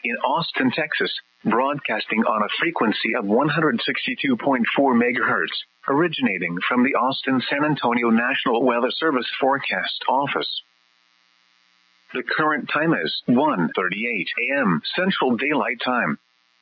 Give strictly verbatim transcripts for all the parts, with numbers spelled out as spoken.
in Austin, Texas, broadcasting on a frequency of one hundred sixty-two point four megahertz, originating from the Austin-San Antonio National Weather Service Forecast Office. The current time is one thirty-eight a.m. Central Daylight Time.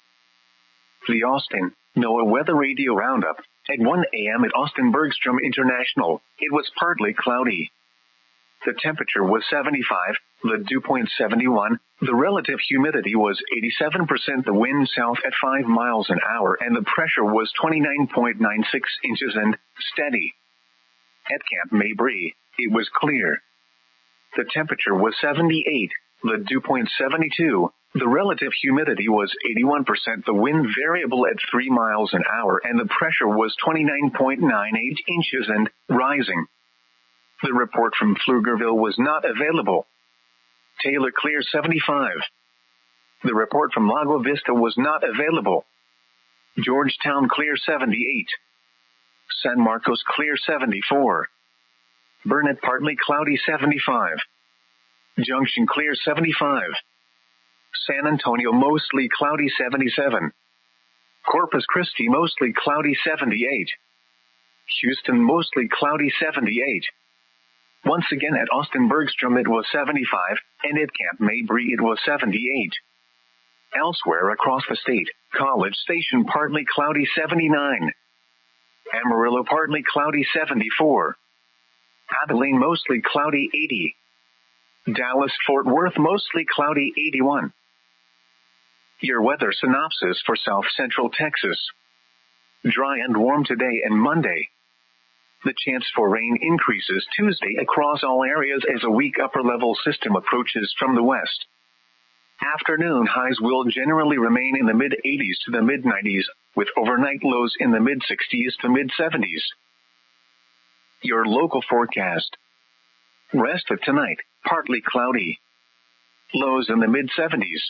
The Austin NOAA Weather Radio Roundup. At one a.m. at Austin Bergstrom International, it was partly cloudy. The temperature was seventy-five, the dew point seventy-one, the relative humidity was eighty-seven percent, the wind south at five miles an hour, and the pressure was twenty-nine point nine six inches and steady. At Camp Mabry, it was clear. The temperature was seventy-eight, the dew point seventy-two, the relative humidity was eighty-one percent, the wind variable at three miles an hour, and the pressure was twenty-nine point nine eight inches and rising. The report from Pflugerville was not available. Taylor clear seventy-five. The report from Lago Vista was not available. Georgetown clear seventy-eight. San Marcos clear seventy-four. Burnett partly cloudy seventy-five. Junction clear seventy-five. San Antonio mostly cloudy seventy-seven. Corpus Christi mostly cloudy seventy-eight. Houston mostly cloudy seventy-eight. Once again at Austin Bergstrom it was seventy-five, and at Camp Mabry it was seventy-eight. Elsewhere across the state, College Station partly cloudy seventy-nine. Amarillo partly cloudy seventy-four. Abilene mostly cloudy eighty. Dallas-Fort Worth mostly cloudy eighty-one. Your weather synopsis for South Central Texas. Dry and warm today and Monday. The chance for rain increases Tuesday across all areas as a weak upper-level system approaches from the west. Afternoon highs will generally remain in the mid-eighties to the mid-nineties, with overnight lows in the mid-sixties to mid-seventies. Your local forecast. Rest of tonight, partly cloudy. Lows in the mid-seventies.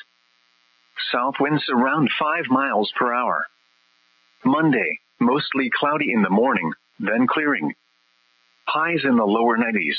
South winds around five miles per hour. Monday, mostly cloudy in the morning, then clearing. Highs in the lower nineties.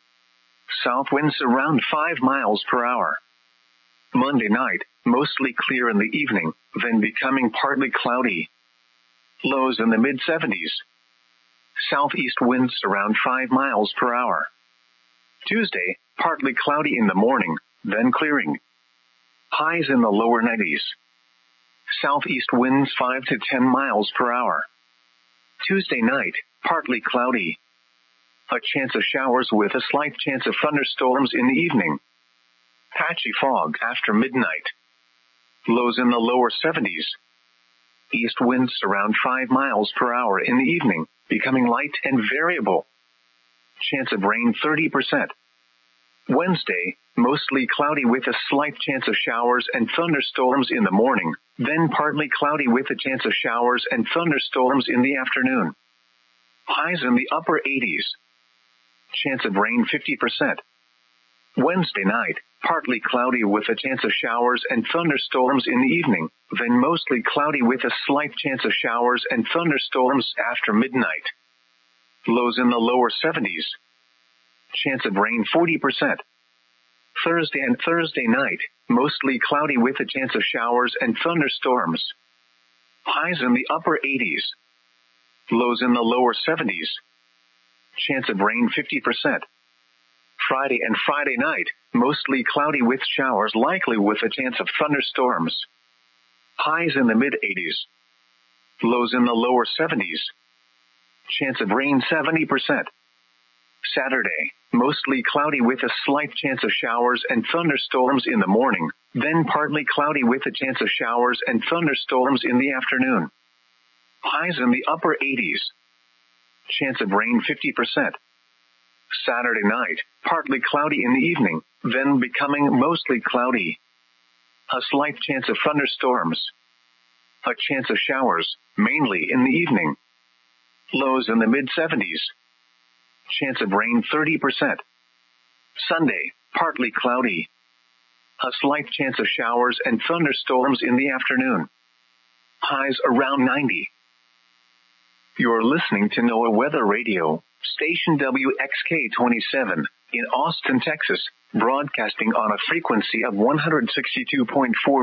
South winds around five miles per hour. Monday night, mostly clear in the evening, then becoming partly cloudy. Lows in the mid-seventies. Southeast winds around five miles per hour. Tuesday, partly cloudy in the morning, then clearing. Highs in the lower nineties. Southeast winds five to ten miles per hour. Tuesday night, partly cloudy. A chance of showers with a slight chance of thunderstorms in the evening. Patchy fog after midnight. Lows in the lower seventies. East winds around five miles per hour in the evening, becoming light and variable. Chance of rain thirty percent. Wednesday, mostly cloudy with a slight chance of showers and thunderstorms in the morning, then partly cloudy with a chance of showers and thunderstorms in the afternoon. Highs in the upper eighties. Chance of rain fifty percent. Wednesday night, partly cloudy with a chance of showers and thunderstorms in the evening, then mostly cloudy with a slight chance of showers and thunderstorms after midnight. Lows in the lower seventies. Chance of rain forty percent. Thursday and Thursday night, mostly cloudy with a chance of showers and thunderstorms. Highs in the upper eighties. Lows in the lower seventies. Chance of rain fifty percent. Friday and Friday night, mostly cloudy with showers likely with a chance of thunderstorms. Highs in the mid-eighties. Lows in the lower seventies. Chance of rain seventy percent. Saturday, mostly cloudy with a slight chance of showers and thunderstorms in the morning, then partly cloudy with a chance of showers and thunderstorms in the afternoon. Highs in the upper eighties. Chance of rain fifty percent. Saturday night, partly cloudy in the evening, then becoming mostly cloudy. A slight chance of thunderstorms. A chance of showers, mainly in the evening. Lows in the mid-seventies. Chance of rain thirty percent. Sunday, partly cloudy. A slight chance of showers and thunderstorms in the afternoon. Highs around ninety. You're listening to NOAA Weather Radio, station W X K twenty-seven, in Austin, Texas, broadcasting on a frequency of one hundred sixty-two point four